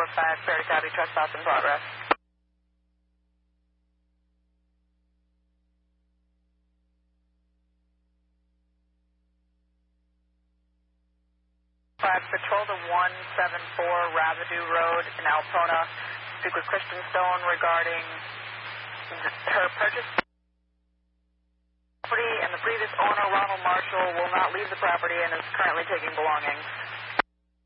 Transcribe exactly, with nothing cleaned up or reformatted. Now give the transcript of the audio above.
four five, fair to copy, trespass in progress. five, patrol to one seven four Ravideau Road in Alpona. Speak with Kristen Stone regarding her purchase property, and the previous owner, Ronald Marshall, will not leave the property and is currently taking belongings.